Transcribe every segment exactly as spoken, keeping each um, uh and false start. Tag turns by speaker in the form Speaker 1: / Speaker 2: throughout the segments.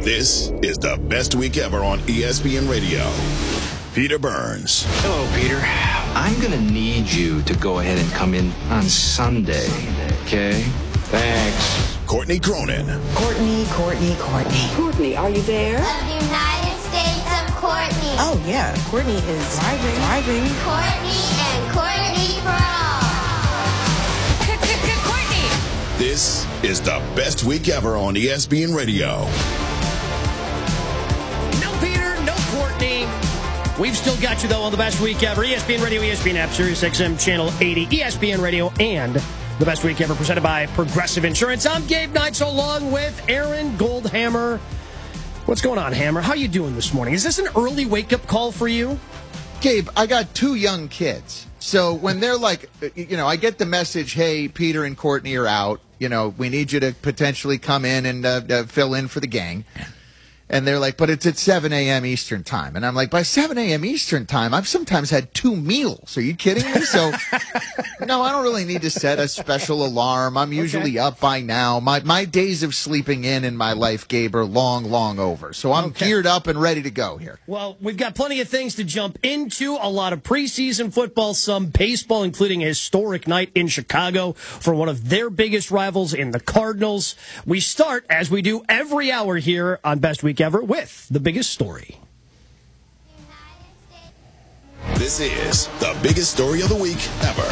Speaker 1: This is the best week ever on E S P N Radio. Peter Burns.
Speaker 2: Hello, Peter. I'm going to need you to go ahead and come in on Sunday, okay? Thanks.
Speaker 1: Courtney Cronin.
Speaker 3: Courtney, Courtney, Courtney.
Speaker 4: Courtney, are you there?
Speaker 5: Of the United States of Courtney.
Speaker 3: Oh, yeah. Courtney is driving, driving.
Speaker 5: Courtney and Courtney for all.
Speaker 4: Courtney!
Speaker 1: This is the best week ever on E S P N Radio.
Speaker 6: No Peter, no Courtney. We've still got you, though, on the best week ever. E S P N Radio, E S P N app, Sirius X M Channel eighty, E S P N Radio, and the best week ever presented by Progressive Insurance. I'm Gabe Knights along with Aaron Goldhammer. What's going on, Hammer? How you doing this morning? Is this an early wake-up call for you?
Speaker 7: Gabe, I got two young kids. So when they're like, you know, I get the message, hey, Peter and Courtney are out. You know, we need you to potentially come in and uh, uh, fill in for the gang. And they're like, but it's at seven a.m. Eastern time. And I'm like, by seven a.m. Eastern time, I've sometimes had two meals. Are you kidding me? So, no, I don't really need to set a special alarm. I'm usually okay. up by now. My my days of sleeping in in my life, Gabe, are long, long over. So I'm okay. geared up and ready to go here.
Speaker 6: Well, we've got plenty of things to jump into. A lot of preseason football, some baseball, including a historic night in Chicago for one of their biggest rivals in the Cardinals. We start, as we do every hour here on Best Week Ever, with the biggest story.
Speaker 1: This is the biggest story of the week ever.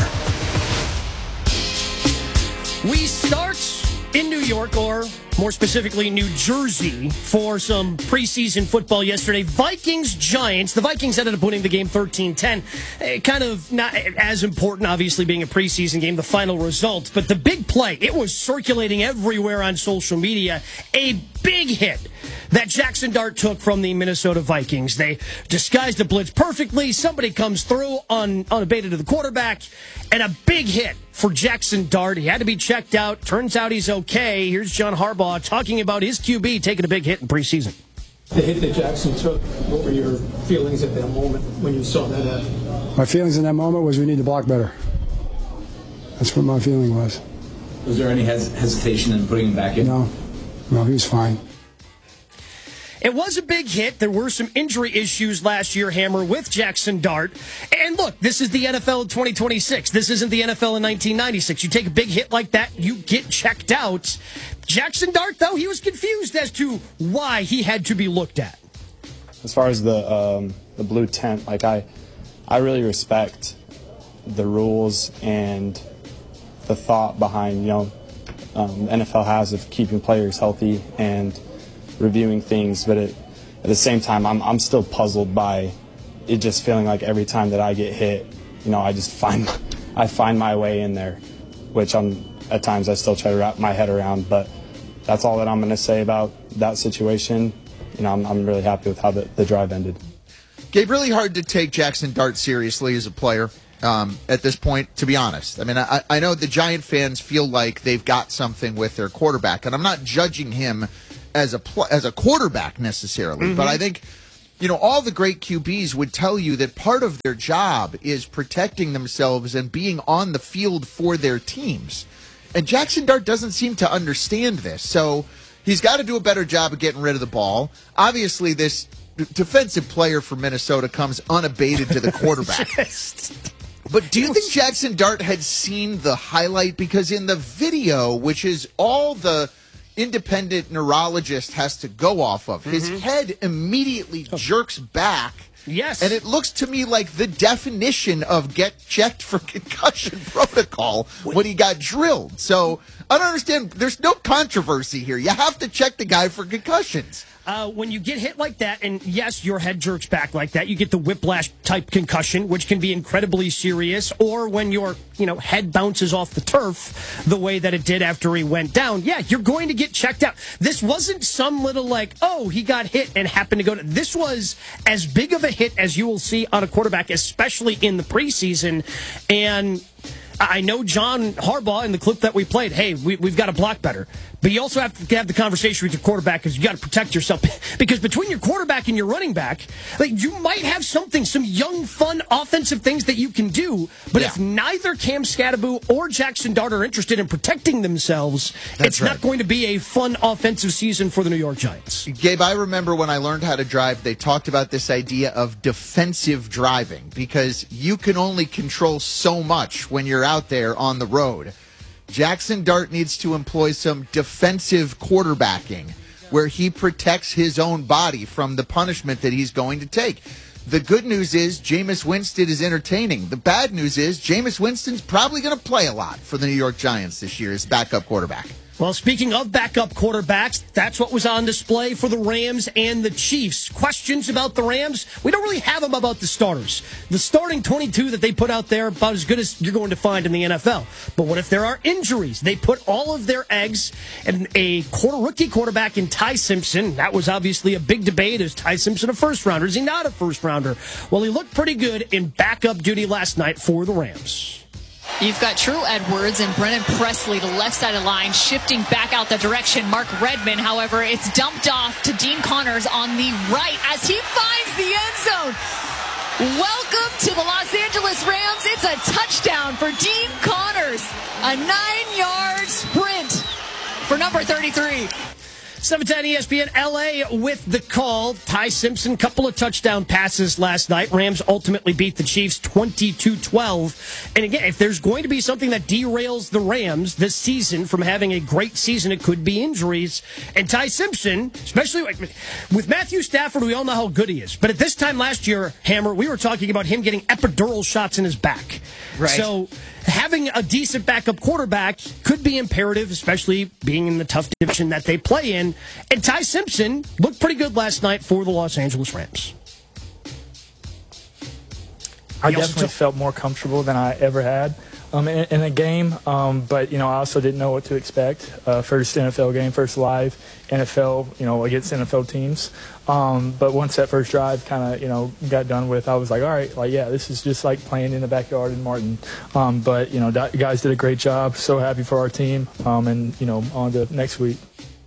Speaker 6: We start in New York, or more specifically New Jersey, for some preseason football yesterday. Vikings-Giants. The Vikings ended up winning the game thirteen ten. Kind of not as important, obviously, being a preseason game, the final result. But the big play, it was circulating everywhere on social media. A big hit that Jackson Dart took from the Minnesota Vikings. They disguised the blitz perfectly. Somebody comes through un, unabated to the quarterback, and a big hit for Jackson Dart. He had to be checked out. Turns out he's okay. Here's John Harbaugh talking about his Q B taking a big hit in preseason.
Speaker 8: The hit that Jackson took, what were your feelings at that moment when you saw that happen?
Speaker 9: My feelings in that moment was we need to block better. That's what my feeling was.
Speaker 10: Was there any hes- hesitation in putting him back in?
Speaker 9: No. No, he was fine.
Speaker 6: It was a big hit. There were some injury issues last year, Hammer, with Jackson Dart. And look, this is the N F L in twenty twenty-six. This isn't the N F L in nineteen ninety-six. You take a big hit like that, you get checked out. Jackson Dart, though, he was confused as to why he had to be looked at.
Speaker 11: As far as the um, the blue tent, like I, I really respect the rules and the thought behind, you know, um, N F L has of keeping players healthy and reviewing things, but it, at the same time, I'm I'm still puzzled by it just feeling like every time that I get hit, you know, I just find I find my way in there, which I'm at times I still try to wrap my head around. But that's all that I'm going to say about that situation. You know, I'm I'm really happy with how the, the drive ended.
Speaker 7: Gabe, really hard to take Jackson Dart seriously as a player um, at this point, to be honest. I mean, I, I know the Giant fans feel like they've got something with their quarterback, and I'm not judging him as a pl- as a quarterback necessarily, mm-hmm. but I think, you know, all the great Q Bs would tell you that part of their job is protecting themselves and being on the field for their teams. And Jackson Dart doesn't seem to understand this, so he's got to do a better job of getting rid of the ball. Obviously, this d- defensive player for Minnesota comes unabated to the quarterback. Just... But do you think Jackson Dart had seen the highlight? Because in the video, which is all the independent neurologist has to go off of, his mm-hmm. head immediately jerks back.
Speaker 6: Yes.
Speaker 7: And it looks to me like the definition of get checked for concussion protocol when he got drilled. So I don't understand. There's no controversy here. You have to check the guy for concussions.
Speaker 6: Uh, when you get hit like that, and yes, your head jerks back like that, you get the whiplash-type concussion, which can be incredibly serious, or when your, you know, head bounces off the turf the way that it did after he went down, yeah, you're going to get checked out. This wasn't some little, like, oh, he got hit and happened to go to... This was as big of a hit as you will see on a quarterback, especially in the preseason, and... I know John Harbaugh in the clip that we played, hey, we, we've got to block better. but you also have to have the conversation with your quarterback because you got to protect yourself. Because between your quarterback and your running back, like you might have something, some young, fun offensive things that you can do. But yeah. if neither Cam Skattebo or Jackson Dart are interested in protecting themselves, That's it's right. not going to be a fun offensive season for the New York Giants.
Speaker 7: Gabe, I remember when I learned how to drive, they talked about this idea of defensive driving because you can only control so much when you're out there on the road. Jackson Dart needs to employ some defensive quarterbacking where he protects his own body from the punishment that he's going to take. The good news is Jameis Winston is entertaining. The bad news is Jameis Winston's probably going to play a lot for the New York Giants this year as backup quarterback.
Speaker 6: Well, speaking of backup quarterbacks, that's what was on display for the Rams and the Chiefs. Questions about the Rams? We don't really have them about the starters. The starting twenty-two that they put out there, about as good as you're going to find in the N F L. But what if there are injuries? They put all of their eggs in a quarter, rookie quarterback in Ty Simpson. That was obviously a big debate. Is Ty Simpson a first-rounder? Is he not a first-rounder? Well, he looked pretty good in backup duty last night for the Rams.
Speaker 12: You've got True Edwards and Brennan Presley, the left side of the line, shifting back out the direction. Mark Redmond, however, it's dumped off to Dean Connors on the right as he finds the end zone. Welcome to the Los Angeles Rams. It's a touchdown for Dean Connors. A nine-yard sprint for number thirty-three.
Speaker 6: seven ten E S P N L A with the call. Ty Simpson, couple of touchdown passes last night. Rams ultimately beat the Chiefs twenty-two twelve. And again, if there's going to be something that derails the Rams this season from having a great season, it could be injuries. And Ty Simpson, especially with Matthew Stafford, we all know how good he is. But at this time last year, Hammer, we were talking about him getting epidural shots in his back.
Speaker 7: Right.
Speaker 6: So having a decent backup quarterback could be imperative, especially being in the tough division that they play in. And Ty Simpson looked pretty good last night for the Los Angeles Rams.
Speaker 13: I definitely felt more comfortable than I ever had um, in, in a game, um, but you know I also didn't know what to expect. Uh, first N F L game, first live N F L, you know, against N F L teams. Um, but once that first drive kind of you know got done with, I was like, all right, like yeah, this is just like playing in the backyard in Martin. Um, but you know, the guys did a great job. So happy for our team, um, and you know, on to next week.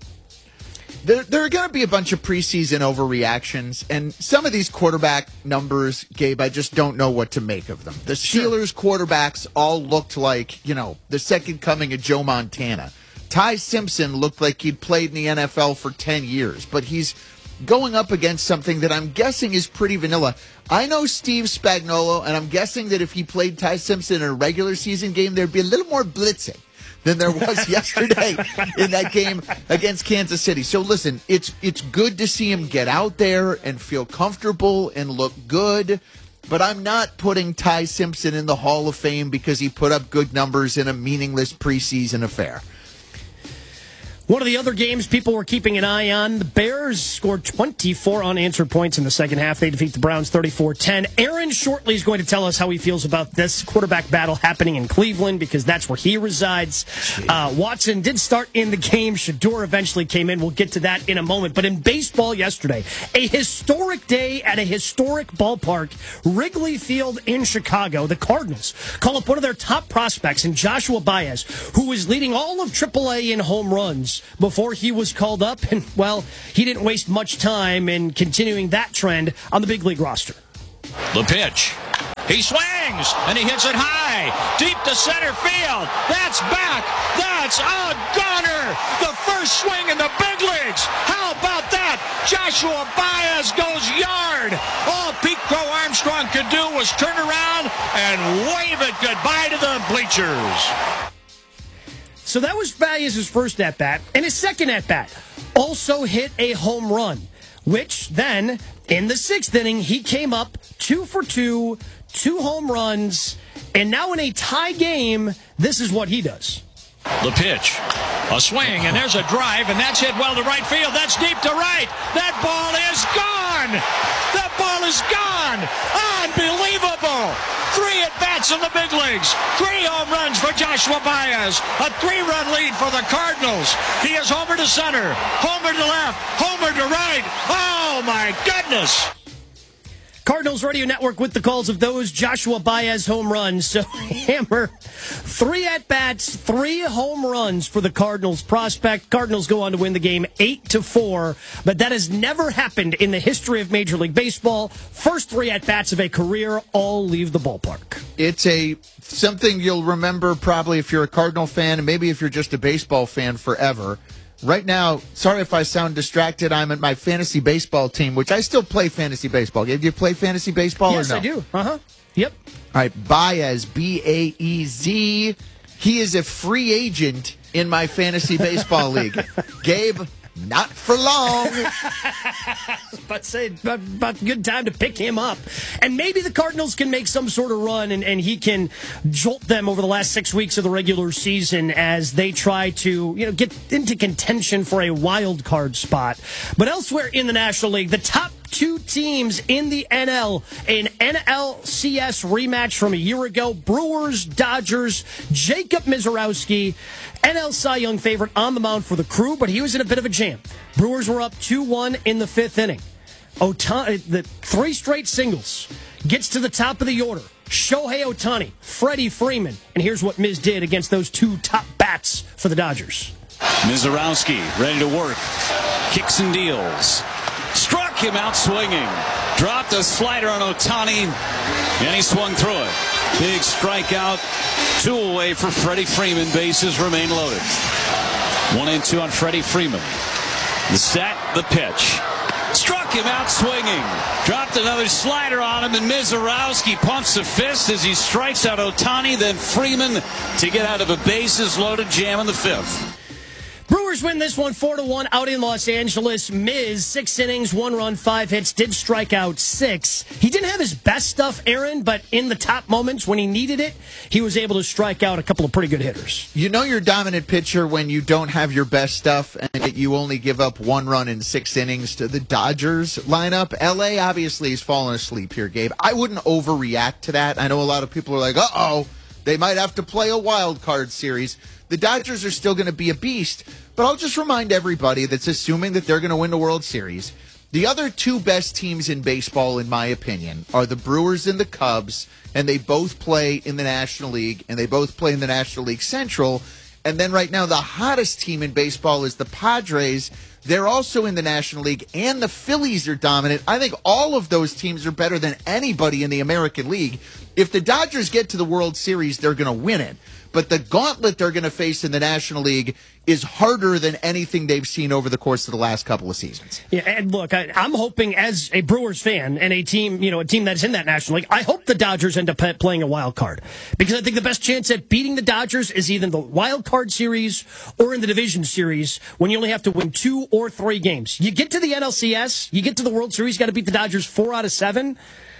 Speaker 7: There, there are going to be a bunch of preseason overreactions, and some of these quarterback numbers, Gabe, I just don't know what to make of them. The Steelers' sure. quarterbacks all looked like, you know, the second coming of Joe Montana. Ty Simpson looked like he'd played in the N F L for ten years, but he's going up against something that I'm guessing is pretty vanilla. I know Steve Spagnuolo, and I'm guessing that if he played Ty Simpson in a regular season game, there'd be a little more blitzing than there was yesterday in that game against Kansas City. So listen, it's it's good to see him get out there and feel comfortable and look good, but I'm not putting Ty Simpson in the Hall of Fame because he put up good numbers in a meaningless preseason affair.
Speaker 6: One of the other games people were keeping an eye on, the Bears scored twenty-four unanswered points in the second half. They defeat the Browns thirty-four ten. Aaron Shortley is going to tell us how he feels about this quarterback battle happening in Cleveland because that's where he resides. Uh, Watson did start in the game. Shador eventually came in. We'll get to that in a moment. But in baseball yesterday, a historic day at a historic ballpark, Wrigley Field in Chicago. The Cardinals call up one of their top prospects in Joshua Baez, who was leading all of triple A in home runs before he was called up, and, well, he didn't waste much time in continuing that trend on the big league roster.
Speaker 14: The pitch. He swings, and he hits it high, deep to center field. That's back. That's a gunner. The first swing in the big leagues. How about that? Joshua Baez goes yard. All Pete Crow Armstrong could do was turn around and wave it goodbye to the bleachers.
Speaker 6: So that was Baez's first at-bat, and his second at-bat also hit a home run, which then, in the sixth inning, he came up two for two, two home runs, and now in a tie game, this is what he does.
Speaker 14: The pitch, a swing, and there's a drive, and that's hit well to right field. That's deep to right. That ball is gone. That ball is gone. Unbelievable. Three at-bats in the big leagues. Three home runs for Joshua Baez. A three-run lead for the Cardinals. He is homer to center, homer to left, homer to right. Oh, my goodness.
Speaker 6: Cardinals Radio Network with the calls of those Joshua Baez home runs. So, Hammer, three at-bats, three home runs for the Cardinals prospect. Cardinals go on to win the game eight to four, but that has never happened in the history of Major League Baseball. First three at-bats of a career all leave the ballpark.
Speaker 7: It's a something you'll remember probably if you're a Cardinal fan and maybe if you're just a baseball fan forever. Right now, sorry if I sound distracted, I'm at my fantasy baseball team, which I still play fantasy baseball. Do you play fantasy baseball
Speaker 6: yes,
Speaker 7: or no?
Speaker 6: Yes, I do. Uh-huh. Yep.
Speaker 7: All right, Baez, B A E Z. He is a free agent in my fantasy baseball league. Gabe, not for long.
Speaker 6: But say about, about good time to pick him up, and maybe the Cardinals can make some sort of run, and, and he can jolt them over the last six weeks of the regular season as they try to, you know, get into contention for a wild card spot. But elsewhere in the National League, the top two teams in the N L, an N L C S rematch from a year ago. Brewers, Dodgers, Jacob Misiorowski, N L Cy Young favorite on the mound for the Crew, but he was in a bit of a jam. Brewers were up two one in the fifth inning. Otani, the three straight singles, gets to the top of the order. Shohei Ohtani, Freddie Freeman, and here's what Miz did against those two top bats for the Dodgers.
Speaker 14: Misiorowski ready to work, kicks and deals. Struck him out swinging. Dropped a slider on Ohtani, and he swung through it. Big strikeout. Two away for Freddie Freeman. Bases remain loaded. One and two on Freddie Freeman. The set, the pitch. Struck him out swinging. Dropped another slider on him, and Misiorowski pumps a fist as he strikes out Ohtani. Then Freeman to get out of a bases loaded jam in the fifth.
Speaker 6: Brewers win this one four to one out in Los Angeles. Miz, six innings, one run, five hits, did strike out six. He didn't have his best stuff, Aaron, but in the top moments when he needed it, he was able to strike out a couple of pretty good hitters.
Speaker 7: You know you're a dominant pitcher when you don't have your best stuff and you only give up one run in six innings to the Dodgers lineup. L A obviously has fallen asleep here, Gabe. I wouldn't overreact to that. I know a lot of people are like, uh-oh, they might have to play a wild card series. The Dodgers are still going to be a beast, but I'll just remind everybody that's assuming that they're going to win the World Series. The other two best teams in baseball, in my opinion, are the Brewers and the Cubs, and they both play in the National League, and they both play in the National League Central. And then right now, the hottest team in baseball is the Padres. They're also in the National League, and the Phillies are dominant. I think all of those teams are better than anybody in the American League. If the Dodgers get to the World Series, they're going to win it. But the gauntlet they're going to face in the National League is harder than anything they've seen over the course of the last couple of seasons.
Speaker 6: Yeah, and look, I, I'm hoping as a Brewers fan and a team, you know, a team that's in that National League, I hope the Dodgers end up playing a wild card because I think the best chance at beating the Dodgers is either in the wild card series or in the division series when you only have to win two or three games. You get to the N L C S, you get to the World Series, you got to beat the Dodgers four out of seven.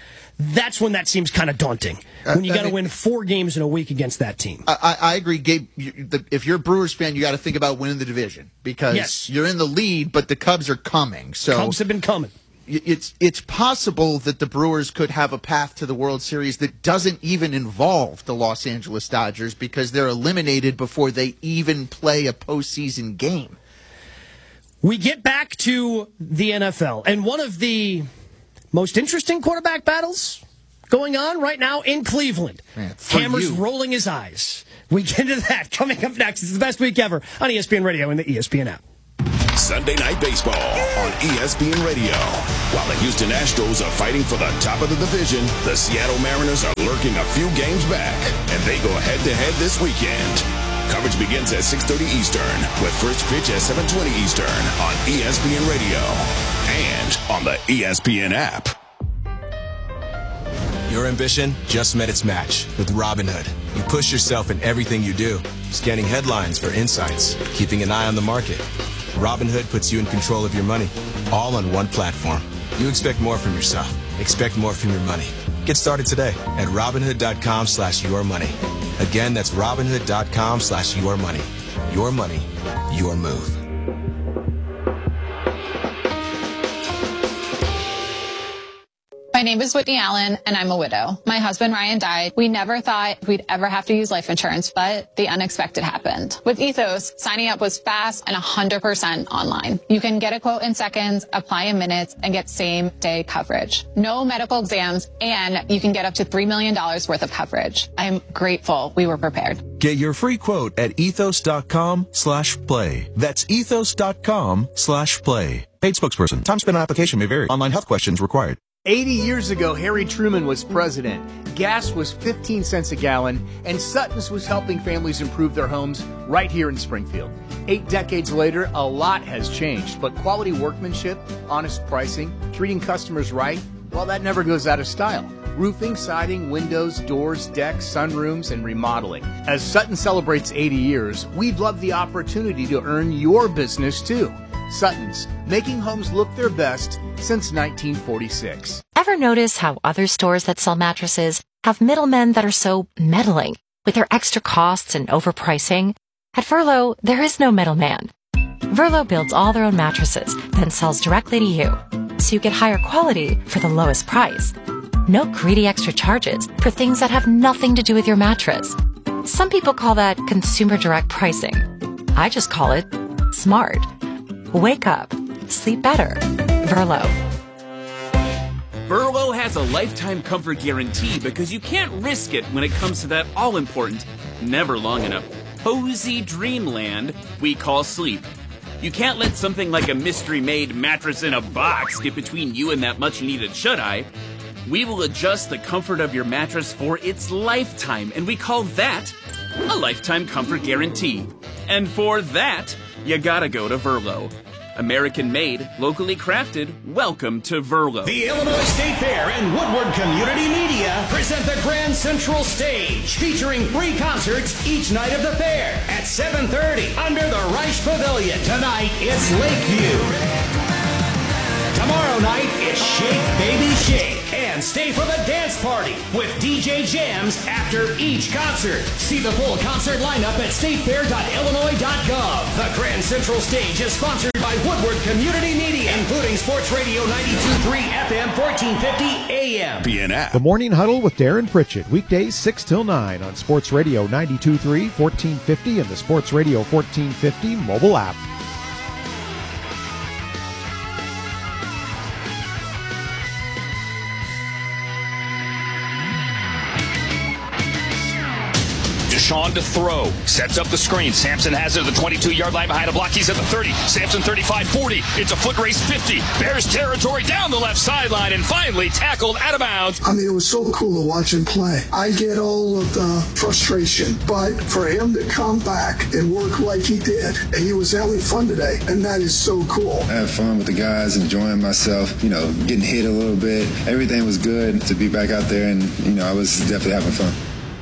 Speaker 6: That's when that seems kind of daunting. When you got to win four games in a week against that team.
Speaker 7: I, I agree, Gabe. You, the, if you're a Brewers fan, you got to think about winning the division because
Speaker 6: yes.
Speaker 7: you're in the lead, but the Cubs are coming. So
Speaker 6: Cubs have been coming.
Speaker 7: It's it's possible that the Brewers could have a path to the World Series that doesn't even involve the Los Angeles Dodgers because they're eliminated before they even play a postseason game.
Speaker 6: We get back to the N F L, and one of the most interesting quarterback battles going on right now in Cleveland.
Speaker 7: Man,
Speaker 6: Hammer's
Speaker 7: you.
Speaker 6: rolling his eyes. We get into that coming up next. It's the best week ever on E S P N Radio and the E S P N app.
Speaker 1: Sunday Night Baseball on E S P N Radio. While the Houston Astros are fighting for the top of the division, the Seattle Mariners are lurking a few games back, and they go head-to-head this weekend. Coverage begins at six thirty Eastern, with first pitch at seven twenty Eastern on E S P N Radio and on the E S P N app.
Speaker 15: Your ambition just met its match with Robinhood. You push yourself in everything you do, scanning headlines for insights, keeping an eye on the market. Robinhood puts you in control of your money, all on one platform. You expect more from yourself. Expect more from your money. Get started today at Robinhood.com slash your money. Again, that's Robinhood.com slash your money. Your money, your move.
Speaker 16: My name is Whitney Allen, and I'm a widow. My husband, Ryan, died. We never thought we'd ever have to use life insurance, but the unexpected happened. With Ethos, signing up was fast and one hundred percent online. You can get a quote in seconds, apply in minutes, and get same-day coverage. No medical exams, and you can get up to three million dollars worth of coverage. I'm grateful we were prepared.
Speaker 17: Get your free quote at ethos.com slash play. That's ethos.com slash play. Paid spokesperson. Time spent on application may vary. Online health questions required.
Speaker 18: eighty years ago, Harry Truman was president. Gas was fifteen cents a gallon, and Sutton's was helping families improve their homes right here in Springfield. Eight decades later, a lot has changed, but quality workmanship, honest pricing, treating customers right, well, that never goes out of style. Roofing, siding, windows, doors, decks, sunrooms, and remodeling. As Sutton celebrates eighty years, we'd love the opportunity to earn your business too. Sutton's, making homes look their best since nineteen forty-six.
Speaker 19: Ever notice how other stores that sell mattresses have middlemen that are so meddling with their extra costs and overpricing? At Verlo, there is no middleman. Verlo builds all their own mattresses, then sells directly to you, so you get higher quality for the lowest price. No greedy extra charges for things that have nothing to do with your mattress. Some people call that consumer direct pricing. I just call it smart. Wake up. Sleep better. Verlo.
Speaker 20: Verlo has a lifetime comfort guarantee because you can't risk it when it comes to that all-important, never long enough, cozy dreamland we call sleep. You can't let something like a mystery-made mattress in a box get between you and that much-needed shut-eye. We will adjust the comfort of your mattress for its lifetime, and we call that a lifetime comfort guarantee. And for that, you gotta go to Verlo. American-made, locally crafted, welcome to Verlo.
Speaker 21: The Illinois State Fair and Woodward Community Media present the Grand Central Stage, featuring free concerts each night of the fair at seven thirty under the Reich Pavilion. Tonight, it's Lakeview. Tomorrow night, it's Shake Baby Shake. And stay for the dance party with D J jams after each concert. See the full concert lineup at state fair dot illinois dot gov. The Grand Central Stage is sponsored by Woodward Community Media, including Sports Radio ninety-two point three F M, fourteen fifty A M.
Speaker 1: B N F.
Speaker 22: The Morning Huddle with Darren Pritchett, weekdays six till nine on Sports Radio ninety-two point three, fourteen fifty, and the Sports Radio fourteen fifty mobile app.
Speaker 14: Deshaun to throw. Sets up the screen. Sampson has it at the twenty-two-yard line behind a block. He's at the thirty. Sampson thirty-five forty. It's a foot race fifty. Bears territory down the left sideline and finally tackled out of bounds.
Speaker 23: I mean, it was so cool to watch him play. I get all of the frustration, but for him to come back and work like he did, and he was having fun today, and that is so cool.
Speaker 24: I had fun with the guys, enjoying myself, you know, getting hit a little bit. Everything was good to be back out there, and, you know, I was definitely having fun.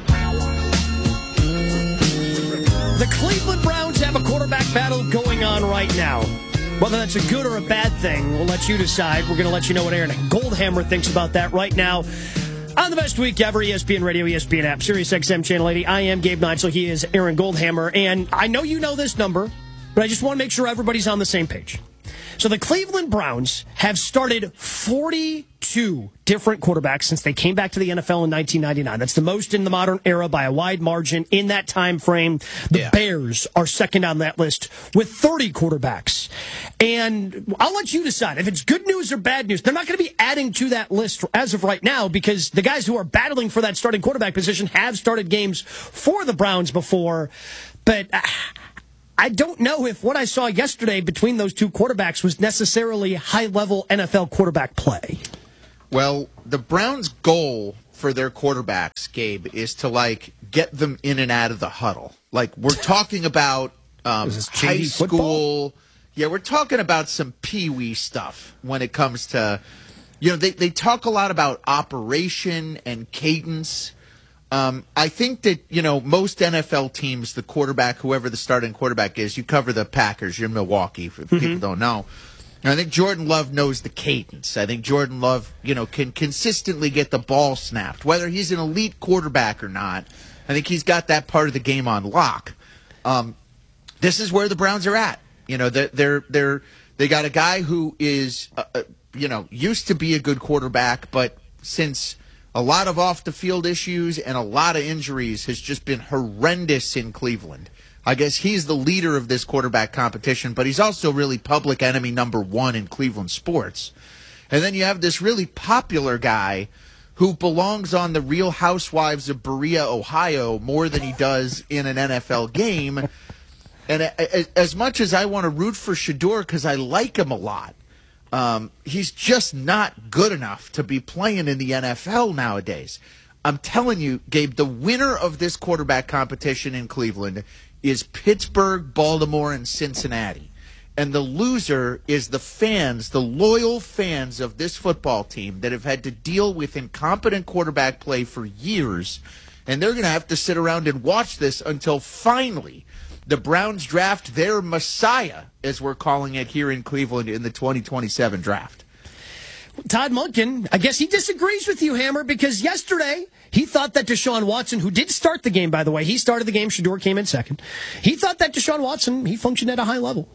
Speaker 6: The Cleveland Browns have a quarterback battle going on right now. Whether that's a good or a bad thing, we'll let you decide. We're going to let you know what Aaron Goldhammer thinks about that right now. On the best week ever, E S P N Radio, E S P N app, Sirius X M Channel eighty. I am Gabe Neitzel. He is Aaron Goldhammer. And I know you know this number, but I just want to make sure everybody's on the same page. So the Cleveland Browns have started forty-two different quarterbacks since they came back to the N F L in nineteen ninety-nine. That's the most in the modern era by a wide margin in that time frame. The yeah. Bears are second on that list with thirty quarterbacks. And I'll let you decide if it's good news or bad news. They're not going to be adding to that list as of right now because the guys who are battling for that starting quarterback position have started games for the Browns before. But Uh, I don't know if what I saw yesterday between those two quarterbacks was necessarily high-level N F L quarterback play.
Speaker 7: Well, the Browns' goal for their quarterbacks, Gabe, is to, like, get them in and out of the huddle. Like, we're talking about um, high school. Football? Yeah, we're talking about some pee-wee stuff when it comes to, you know, they, they talk a lot about operation and cadence. Um, I think that, you know, most N F L teams, the quarterback, whoever the starting quarterback is, you cover the Packers, you're in Milwaukee, if mm-hmm. people don't know. And I think Jordan Love knows the cadence. I think Jordan Love, you know, can consistently get the ball snapped. Whether he's an elite quarterback or not, I think he's got that part of the game on lock. Um, this is where the Browns are at. You know, they're, they're, they're, they got a guy who is, uh, you know, used to be a good quarterback, but since a lot of off-the-field issues and a lot of injuries has just been horrendous in Cleveland. I guess he's the leader of this quarterback competition, but he's also really public enemy number one in Cleveland sports. And then you have this really popular guy who belongs on the Real Housewives of Berea, Ohio, more than he does in an N F L game. And as much as I want to root for Shedeur because I like him a lot, um, he's just not good enough to be playing in the N F L nowadays. I'm telling you, Gabe, the winner of this quarterback competition in Cleveland is Pittsburgh, Baltimore, and Cincinnati. And the loser is the fans, the loyal fans of this football team that have had to deal with incompetent quarterback play for years. And they're going to have to sit around and watch this until finally the Browns draft their Messiah, as we're calling it here in Cleveland in the twenty twenty-seven draft.
Speaker 6: Todd Monken, I guess he disagrees with you, Hammer, because yesterday he thought that Deshaun Watson, who did start the game, by the way, he started the game, Shedeur came in second. He thought that Deshaun Watson, he functioned at a high level.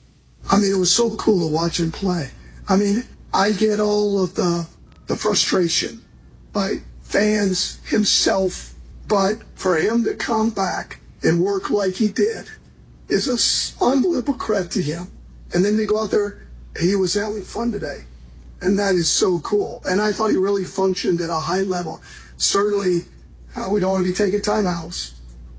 Speaker 23: I mean, it was so cool to watch him play. I mean, I get all of the the frustration by fans, himself, but for him to come back and work like he did is an unbelievable credit to him. And then they go out there, he was having fun today. And that is so cool. And I thought he really functioned at a high level. Certainly, uh, we don't want to be taking timeouts.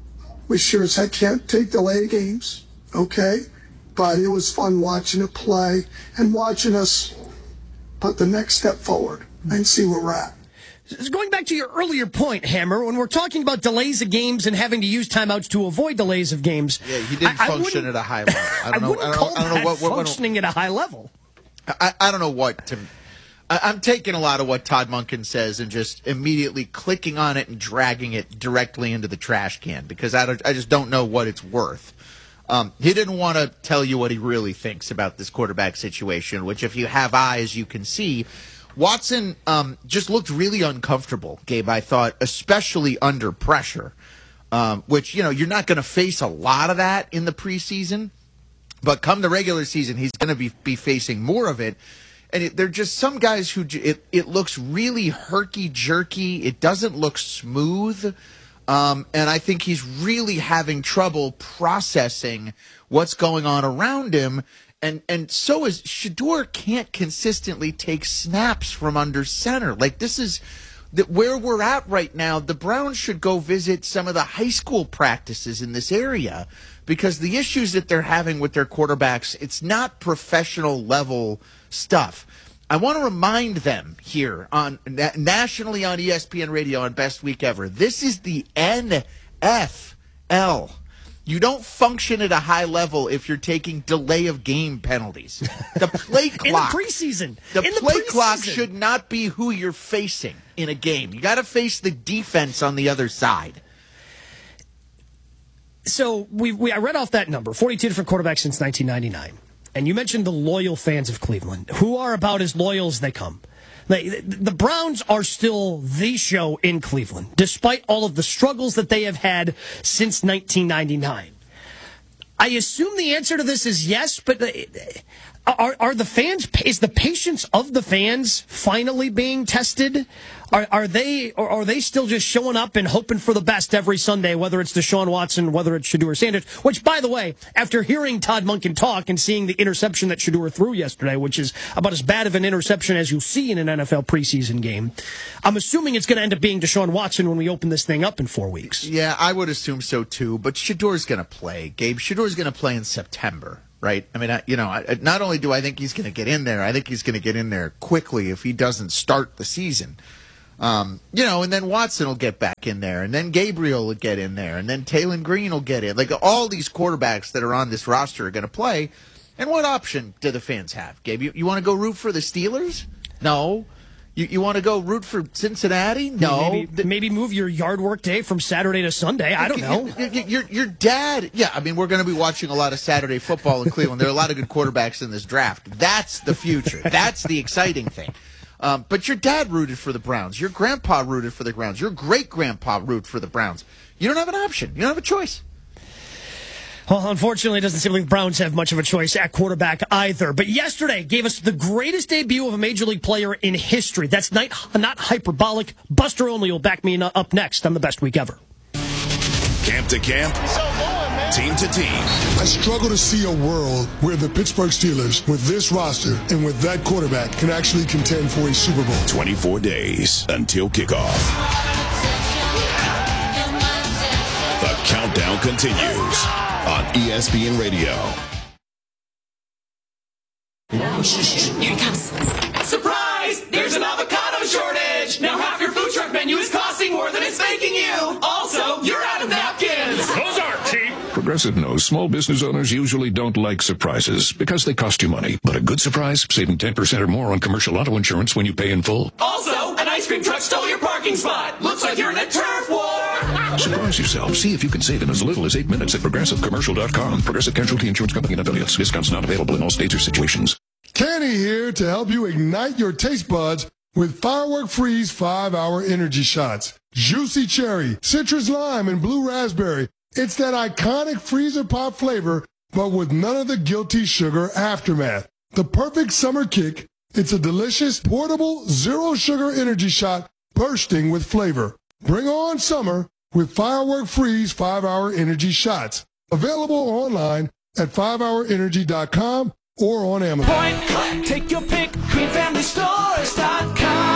Speaker 23: We sure as heck can't take delayed games, okay? But it was fun watching it play and watching us put the next step forward and see where we're at.
Speaker 6: Going back to your earlier point, Hammer, when we're talking about delays of games and having to use timeouts to avoid delays of games.
Speaker 7: Yeah, he didn't
Speaker 6: I,
Speaker 7: function
Speaker 6: I
Speaker 7: at a high level. I don't
Speaker 6: I
Speaker 7: know.
Speaker 6: wouldn't
Speaker 7: I don't,
Speaker 6: call
Speaker 7: I don't know
Speaker 6: that
Speaker 7: what, what
Speaker 6: functioning
Speaker 7: what,
Speaker 6: at a high level.
Speaker 7: I, I don't know what to. I, I'm taking a lot of what Todd Monken says and just immediately clicking on it and dragging it directly into the trash can because I, don't, I just don't know what it's worth. Um, he didn't want to tell you what he really thinks about this quarterback situation, which if you have eyes, you can see. Watson um, just looked really uncomfortable, Gabe, I thought, especially under pressure, um, which, you know, you're not going to face a lot of that in the preseason. But come the regular season, he's going to be, be facing more of it. And it, they're just some guys who it, it looks really herky-jerky. It doesn't look smooth. Um, and I think he's really having trouble processing what's going on around him. And and so is Shedeur can't consistently take snaps from under center. Like this is that where we're at right now. The Browns should go visit some of the high school practices in this area because the issues that they're having with their quarterbacks, it's not professional level stuff. I want to remind them here on nationally on E S P N Radio on Best Week Ever. This is the N F L. You don't function at a high level if you're taking delay of game penalties. The play clock
Speaker 6: in the preseason.
Speaker 7: The
Speaker 6: in
Speaker 7: play
Speaker 6: the preseason.
Speaker 7: clock should not be who you're facing in a game. You got to face the defense on the other side.
Speaker 6: So we, we I read off that number, forty-two different quarterbacks since nineteen ninety-nine. And you mentioned the loyal fans of Cleveland, who are about as loyal as they come. They, the Browns are still the show in Cleveland, despite all of the struggles that they have had since nineteen ninety-nine. I assume the answer to this is yes, but are, are the fans, is the patience of the fans finally being tested? Are, are they or are they still just showing up and hoping for the best every Sunday, whether it's Deshaun Watson, whether it's Shedeur Sanders, which, by the way, after hearing Todd Monken talk and seeing the interception that Shedeur threw yesterday, which is about as bad of an interception as you'll see in an N F L preseason game, I'm assuming it's going to end up being Deshaun Watson when we open this thing up in four weeks.
Speaker 7: Yeah, I would assume so, too, but Shedeur's going to play. Gabe, Shedeur's going to play in September. Right? I mean, I, you know, I, not only do I think he's going to get in there, I think he's going to get in there quickly if he doesn't start the season. Um, you know, and then Watson will get back in there, and then Gabriel will get in there, and then Taylon Green will get in. Like, all these quarterbacks that are on this roster are going to play. And what option do the fans have, Gabe? You, you want to go root for the Steelers? No. You, you want to go root for Cincinnati? No.
Speaker 6: Maybe, maybe move your yard work day from Saturday to Sunday. I don't know.
Speaker 7: Your, your, your dad, yeah, I mean, we're going to be watching a lot of Saturday football in Cleveland. There are a lot of good quarterbacks in this draft. That's the future. That's the exciting thing. Um, but your dad rooted for the Browns. Your grandpa rooted for the Browns. Your great-grandpa rooted for the Browns. You don't have an option. You don't have a choice.
Speaker 6: Well, unfortunately, it doesn't seem like the Browns have much of a choice at quarterback either. But yesterday gave us the greatest debut of a Major League player in history. That's not, not hyperbolic. Buster Olney will back me up next on the best week ever.
Speaker 1: Camp to camp, team to team.
Speaker 2: I struggle to see a world where the Pittsburgh Steelers, with this roster and with that quarterback, can actually contend for a Super Bowl.
Speaker 1: twenty-four days until kickoff. The countdown continues on E S P N Radio.
Speaker 21: Here it comes. Surprise! There's an avocado shortage! Now half your food truck menu is costing more than it's making you! Also, you're out of napkins!
Speaker 3: Those aren't cheap! Progressive knows small business owners usually don't like surprises because they cost you money. But a good surprise, saving ten percent or more on commercial auto insurance when you pay in full.
Speaker 21: Also, an ice cream truck stole your parking spot! Looks like you're in a turf war!
Speaker 3: Surprise yourself. See if you can save in as little as eight minutes at Progressive Commercial dot com. Progressive Casualty Insurance Company and affiliates. Discounts not available in all states or situations.
Speaker 2: Kenny here to help you ignite your taste buds with Firework Freeze five hour energy shots. Juicy cherry, citrus lime, and blue raspberry. It's that iconic freezer pop flavor, but with none of the guilty sugar aftermath. The perfect summer kick. It's a delicious, portable, zero sugar energy shot bursting with flavor. Bring on summer with Firework Freeze five hour energy shots. Available online at five hour energy dot com or on Amazon.
Speaker 21: Point, click, take your pick, green family stores dot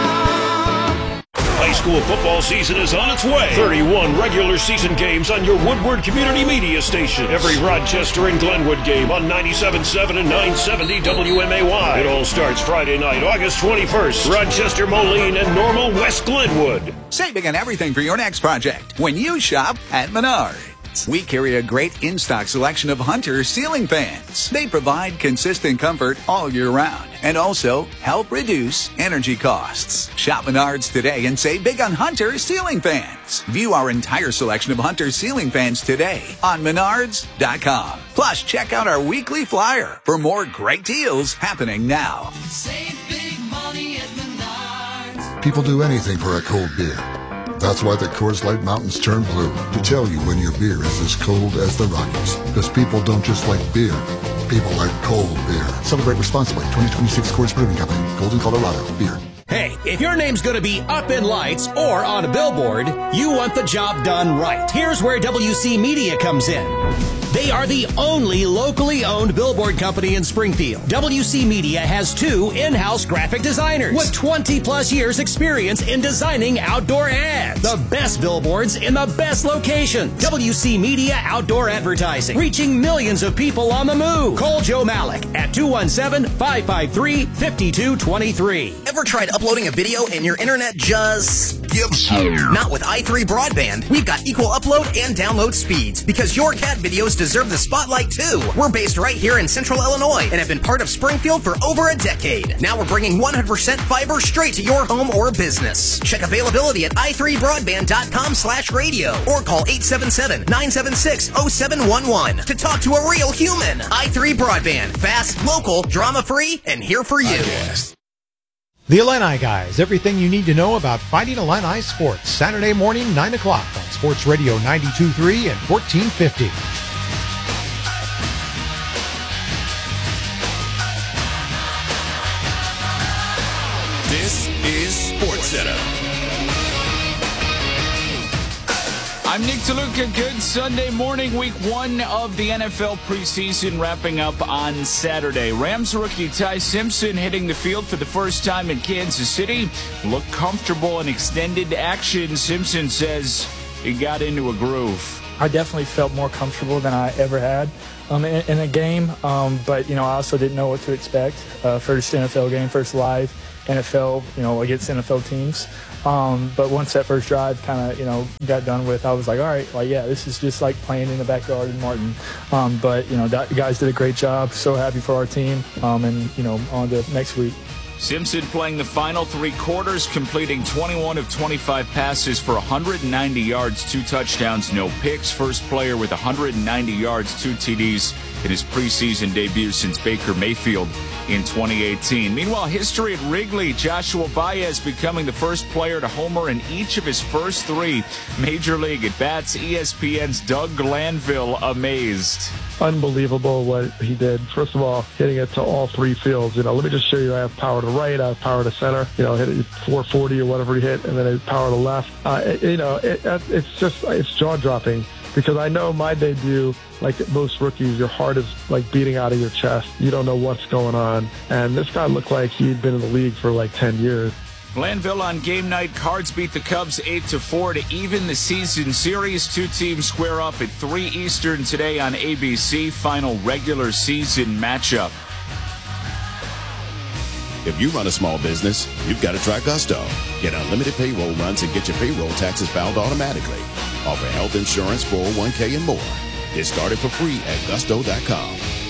Speaker 21: com.
Speaker 4: High school football season is on its way. thirty-one regular season games on your Woodward Community Media station. Every Rochester and Glenwood game on ninety-seven point seven and nine seventy W M A Y. It all starts Friday night, August twenty-first. Rochester, Moline, and Normal, West Glenwood.
Speaker 5: Saving on everything for your next project when you shop at Menards. We carry a great in-stock selection of Hunter ceiling fans. They provide consistent comfort all year round and also help reduce energy costs. Shop Menards today and save big on Hunter ceiling fans. View our entire selection of Hunter ceiling fans today on menards dot com. Plus, check out our weekly flyer for more great deals happening now.
Speaker 21: Save big money at Menards.
Speaker 25: People do anything for a cold beer. That's why the Coors Light Mountains turn blue, to tell you when your beer is as cold as the Rockies. Because people don't just like beer, people like cold beer. Celebrate responsibly. twenty twenty-six Coors Brewing Company, Golden, Colorado. Beer.
Speaker 21: Hey, if your name's going to be up in lights or on a billboard, you want the job done right. Here's where W C Media comes in. They are the only locally owned billboard company in Springfield. W C Media has two in-house graphic designers with twenty plus years experience in designing outdoor ads. The best billboards in the best locations. W C Media Outdoor Advertising, reaching millions of people on the move. Call Joe Malik at two one seven, five five three, five two two three.
Speaker 26: Ever tried uploading a video and your internet just gives you? Not with i three Broadband. We've got equal upload and download speeds because your cat videos deserve the spotlight too. We're based right here in Central Illinois and have been part of Springfield for over a decade. Now we're bringing one hundred percent fiber straight to your home or business. Check availability at i three broadband dot com slash radio or call eight seven seven, nine seven six, zero seven one one to talk to a real human. i three Broadband. Fast, local, drama-free, and here for you.
Speaker 22: The Illini Guys, everything you need to know about Fighting Illini sports. Saturday morning, nine o'clock on Sports Radio ninety-two point three and fourteen fifty.
Speaker 1: This is SportsCenter.
Speaker 27: I'm Nick DeLuca. Good Sunday morning, week one of the N F L preseason wrapping up on Saturday. Rams rookie Ty Simpson hitting the field for the first time in Kansas City. Looked comfortable in extended action. Simpson says he got into a groove.
Speaker 13: I definitely felt more comfortable than I ever had um, in, in a game, um, but, you know, I also didn't know what to expect. Uh, first N F L game, first live N F L, you know, against N F L teams. Um, but once that first drive kind of, you know, got done with, I was like, all right, like, yeah, this is just like playing in the backyard in Martin. Um, but, you know, that, you guys did a great job. So happy for our team. Um, and, you know, on to next week.
Speaker 27: Simpson playing the final three quarters, completing twenty-one of twenty-five passes for one hundred ninety yards, two touchdowns, no picks. First player with one hundred ninety yards, two T Ds in his preseason debut since Baker Mayfield in twenty eighteen. Meanwhile, history at Wrigley, Joshua Baez becoming the first player to homer in each of his first three Major League at-bats. E S P N's Doug Glanville amazed.
Speaker 8: Unbelievable what he did. First of all, hitting it to all three fields. You know, let me just show you, I have power to right, I have power to center. You know, hit it four forty or whatever he hit, and then his power to left. Uh, it, you know, it, it's just, it's jaw-dropping. Because I know my debut, like most rookies, your heart is like beating out of your chest. You don't know what's going on. And this guy looked like he'd been in the league for like ten years.
Speaker 27: Glanville on game night. Cards beat the Cubs eight to four to even the season series. Two teams square off at three Eastern today on A B C. Final regular season matchup.
Speaker 1: If you run a small business, you've got to try Gusto. Get unlimited payroll runs and get your payroll taxes filed automatically. Offer health insurance, four oh one k, and more. Get started for free at gusto dot com.